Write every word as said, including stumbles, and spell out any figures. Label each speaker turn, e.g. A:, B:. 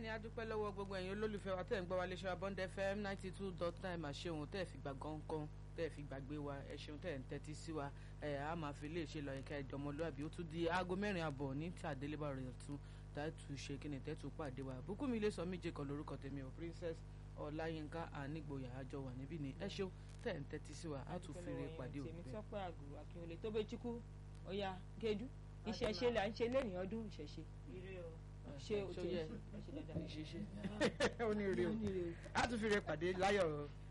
A: ni a dúpẹ́ lọ́wọ́ gbogbo ẹ̀yin olólùfẹ́ wa tẹ́ ń gbọ́ wa léṣe wa Bond F M ninety two dot nine àṣehùn tẹ́ ẹ̀ fi gbà gángan tẹ́ ẹ̀ fi gbàgbé wa ẹ ṣeun tẹ́ ẹ̀ ń tẹ́tí sí wa ẹ̀ á máa fi lè ṣe lọ ìka ìdọ̀mọlúwàbí ó tún di aago mẹ́rin àbọ̀ ní tí àdélébà rẹ̀ tún tààtù ṣe kí ni tẹ́tù pàdé wa Bùkúnmi ilé sọ méje kan lórúkọ tèmi ò Princess Ọláyínká Ànígboyà àjọ wà níbí ni ẹ ṣeun tẹ́ ẹ̀ ń tẹ́tí sí wa á tún fi rè pàdé òpin.
B: tèmi sọpẹ́ àgùrù akínwolé tó bẹ chukwu ọ̀ya gẹ́jú ìṣẹ̀ṣe là ń ṣe lẹ́yìn ọdún ìṣẹ̀ṣe ṣe òtún ṣe dáadáa
A: ìṣẹ̀ṣe ó ní ire o á tún fi rè pàdé láyọ̀